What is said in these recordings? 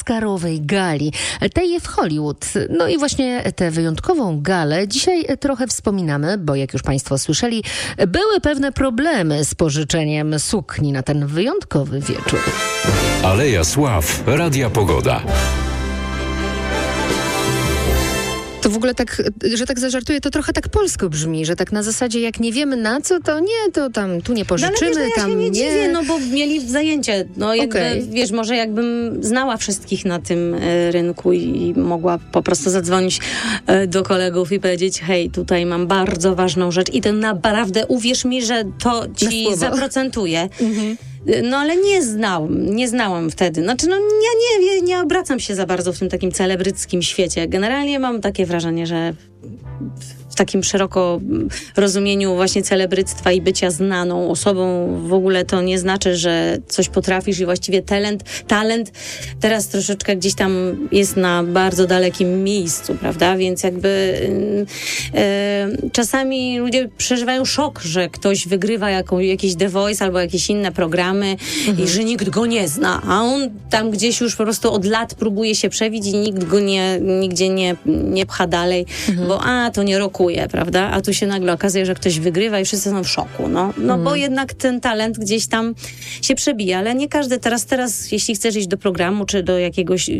oscarowej gali, tej w Hollywood. No i właśnie tę wyjątkową galę dzisiaj trochę wspominamy, bo jak już Państwo słyszeli, były pewne problemy z pożyczeniem sukni na ten wyjątkowy wieczór. Aleja Sław, Radia Pogoda. To w ogóle tak, że tak zażartuję, to trochę tak polsko brzmi, że tak na zasadzie jak nie wiemy na co, to nie, to tam tu nie pożyczymy, ale wiesz, ja tam się nie nie. dziwię, no bo mieli zajęcie. No jakby, Okej. wiesz, może jakbym znała wszystkich na tym rynku i mogła po prostu zadzwonić do kolegów i powiedzieć, hej, tutaj mam bardzo ważną rzecz i to naprawdę, uwierz mi, że to ci zaprocentuje. No ale nie znałam wtedy. Znaczy, no ja nie obracam się za bardzo w tym takim celebryckim świecie. Generalnie mam takie wrażenie, że w takim szeroko rozumieniu właśnie celebryctwa i bycia znaną osobą w ogóle to nie znaczy, że coś potrafisz i właściwie talent teraz troszeczkę gdzieś tam jest na bardzo dalekim miejscu, prawda? Więc jakby czasami ludzie przeżywają szok, że ktoś wygrywa jakiś The Voice albo jakieś inne programy i że nikt go nie zna, a on tam gdzieś już po prostu od lat próbuje się przebić i nikt go nigdzie nie pcha dalej, bo to nie rokuje, prawda? A tu się nagle okazuje, że ktoś wygrywa i wszyscy są w szoku. No bo jednak ten talent gdzieś tam się przebija, ale nie każdy teraz jeśli chcesz iść do programu, czy do jakiegoś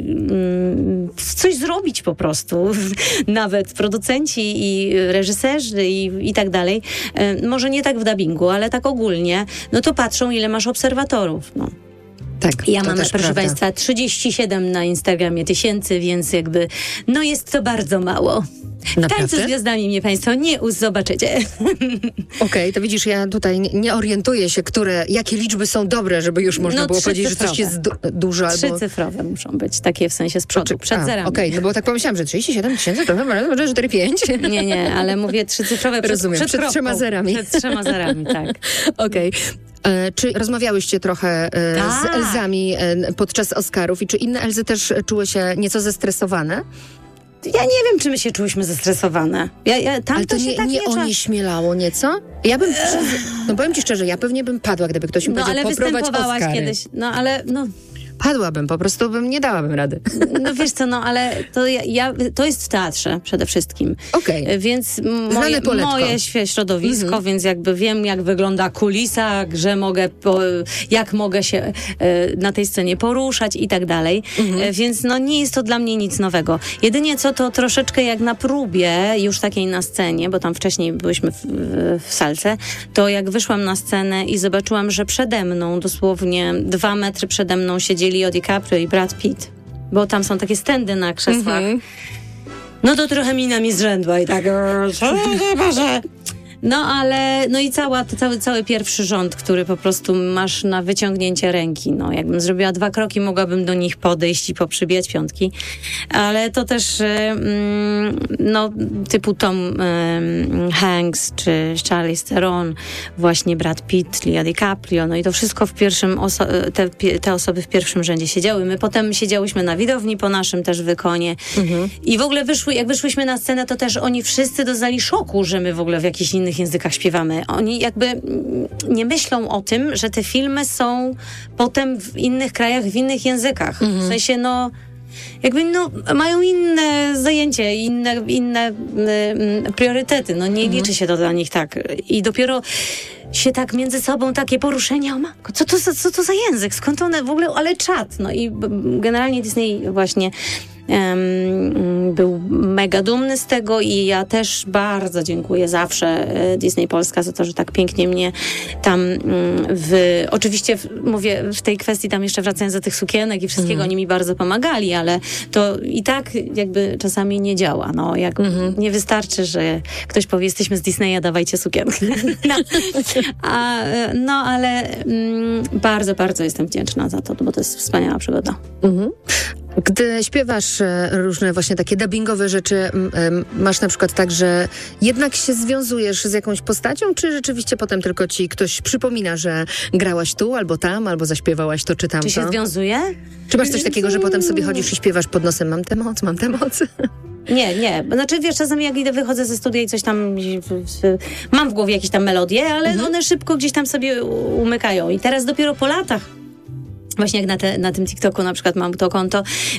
coś zrobić po prostu, nawet producenci i reżyserzy i tak dalej, może nie tak w dubbingu, ale tak ogólnie, no to patrzą, ile masz obserwatorów, no. Tak, Ja mam, proszę Państwa, 37 na Instagramie tysięcy, więc jakby, no jest to bardzo mało. W Tańcu z Gwiazdami mnie Państwo nie zobaczycie. Okej, to widzisz, ja tutaj nie orientuję się, jakie liczby są dobre, żeby już można było powiedzieć, że coś jest dużo. Albo... Trzycyfrowe muszą być, takie w sensie z przodu, przed zerami. Okej, no bo tak pomyślałam, że 37 tysięcy to może 4-5. Nie, ale mówię trzycyfrowe przed 3 zerami. Przed 3 zerami, tak. Okej. Czy rozmawiałyście trochę z Elzami podczas Oscarów i czy inne Elzy też czuły się nieco zestresowane? Ja nie wiem, czy my się czułyśmy zestresowane. Ale to nie onieśmielało nieco? Ja bym, powiem ci szczerze, ja pewnie bym padła, gdyby ktoś mi powiedział poprowadź Oscary. Kiedyś, Padłabym, po prostu nie dałabym rady. No wiesz co, ale to jest w teatrze przede wszystkim. Okej. Więc moje środowisko, więc jakby wiem, jak wygląda kulisa, jak mogę się na tej scenie poruszać i tak dalej. Więc nie jest to dla mnie nic nowego. Jedynie co to troszeczkę jak na próbie, już takiej na scenie, bo tam wcześniej byliśmy w salce, to jak wyszłam na scenę i zobaczyłam, że przede mną, dosłownie 2 metry przede mną siedzieli Leo DiCaprio i Brad Pitt, bo tam są takie stędy na krzesłach. No to trochę mina mi zrzędła i tak Boże. I cały pierwszy rząd, który po prostu masz na wyciągnięcie ręki. No, jakbym zrobiła 2 kroki, mogłabym do nich podejść i poprzybijać piątki. Ale to też typu Tom Hanks czy Charlize Theron, właśnie Brad Pitt, Leo DiCaprio, no i to wszystko w pierwszym te osoby w pierwszym rzędzie siedziały. My potem siedziałyśmy na widowni po naszym też wykonie. I w ogóle jak wyszłyśmy na scenę, to też oni wszyscy doznali szoku, że my w ogóle w jakichś innych językach śpiewamy. Oni jakby nie myślą o tym, że te filmy są potem w innych krajach, w innych językach. W sensie, mają inne zajęcie, inne priorytety. Nie liczy się to dla nich tak. I dopiero się tak między sobą takie poruszenia, o matko, co to za język? Skąd one w ogóle? Ale czad. I generalnie Disney właśnie był mega dumny z tego i ja też bardzo dziękuję zawsze Disney Polska za to, że tak pięknie mnie tam oczywiście mówię w tej kwestii tam jeszcze wracając do tych sukienek i wszystkiego, oni mi bardzo pomagali, ale to i tak jakby czasami nie działa. Nie wystarczy, że ktoś powie, jesteśmy z Disneya, dawajcie sukienkę. Ale bardzo, bardzo jestem wdzięczna za to, bo to jest wspaniała przygoda. Gdy śpiewasz różne właśnie takie dubbingowe rzeczy, masz na przykład tak, że jednak się związujesz z jakąś postacią, czy rzeczywiście potem tylko ci ktoś przypomina, że grałaś tu, albo tam, albo zaśpiewałaś to, czy tamto? Czy się związuje? Czy masz coś takiego, że potem sobie chodzisz i śpiewasz pod nosem, mam tę moc? Nie. Znaczy, wiesz, czasami jak idę, wychodzę ze studia i coś tam mam w głowie jakieś tam melodie, ale one szybko gdzieś tam sobie umykają. I teraz dopiero po latach, właśnie jak na tym TikToku na przykład mam to konto,